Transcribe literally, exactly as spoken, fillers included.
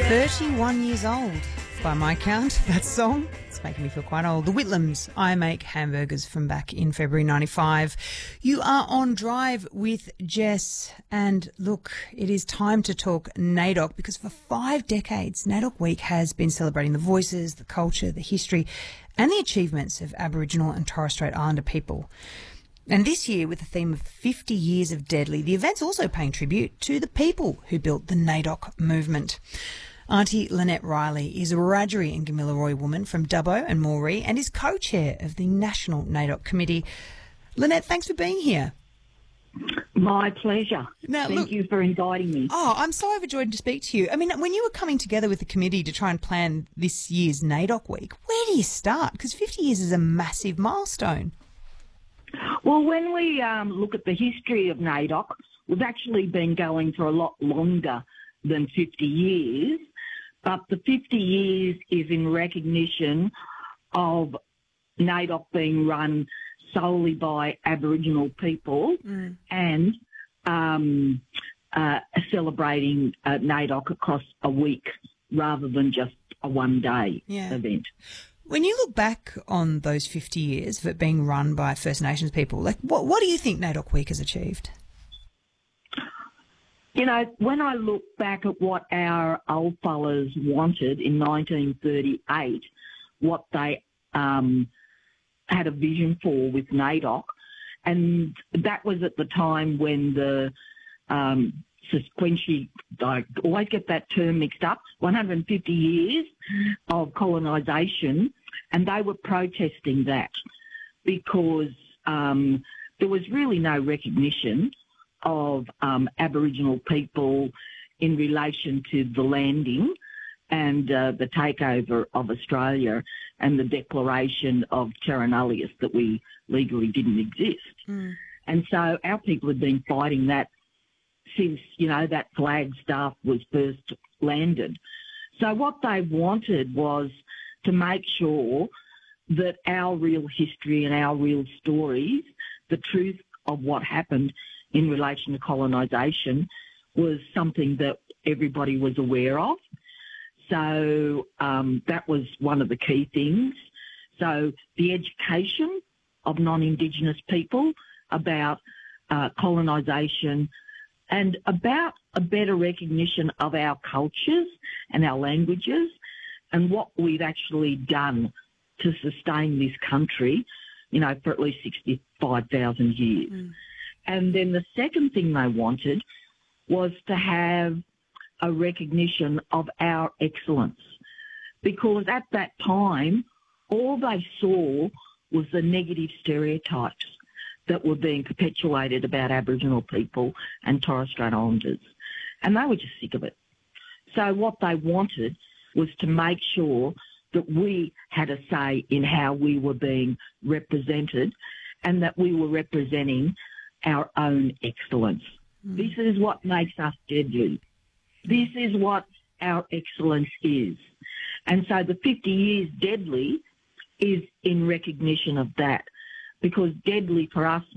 thirty-one years old by my count, that song. It's making me feel quite old. The Whitlams, I Make Hamburgers, from back in February ninety-five. You are on Drive with Jess, and look, it is time to talk NAIDOC, because for five decades, NAIDOC Week has been celebrating the voices, the culture, the history and the achievements of Aboriginal and Torres Strait Islander people. And this year, with the theme of fifty years of Deadly, the event's also paying tribute to the people who built the NAIDOC movement. Auntie Lynette Riley is a Wiradjuri and Gamilaroi woman from Dubbo and Moree and is co-chair of the National NAIDOC Committee. Lynette, thanks for being here. My pleasure. Now, Thank look, you for inviting me. Oh, I'm so overjoyed to speak to you. I mean, when you were coming together with the committee to try and plan this year's NAIDOC Week, where do you start? Because fifty years is a massive milestone. Well, when we um, look at the history of NAIDOC, we've actually been going for a lot longer than fifty years, but the fifty years is in recognition of NAIDOC being run solely by Aboriginal people mm. and um, uh, celebrating uh, NAIDOC across a week rather than just a one-day yeah. event. When you look back on those fifty years of it being run by First Nations people, like what, what do you think NAIDOC Week has achieved? You know, when I look back at what our old fellas wanted in nineteen thirty-eight, what they um, had a vision for with NAIDOC, and that was at the time when the um, sequentially, I always get that term mixed up, one hundred fifty years of colonisation, and they were protesting that because um, there was really no recognition of um, Aboriginal people in relation to the landing and uh, the takeover of Australia and the declaration of terra nullius that we legally didn't exist. Mm. And so our people had been fighting that since, you know, that flag staff was first landed. So what they wanted was to make sure that our real history and our real stories, the truth of what happened in relation to colonisation, was something that everybody was aware of. So um, that was one of the key things. So the education of non-Indigenous people about uh, colonisation and about a better recognition of our cultures and our languages and what we've actually done to sustain this country, you know, for at least sixty-five thousand years. Mm. And then the second thing they wanted was to have a recognition of our excellence, because at that time, all they saw was the negative stereotypes that were being perpetuated about Aboriginal people and Torres Strait Islanders. And they were just sick of it. So what they wanted was to make sure that we had a say in how we were being represented and that we were representing our own excellence. Mm. This is what makes us deadly. This is what our excellence is. And so the fifty years Deadly is in recognition of that, because deadly for us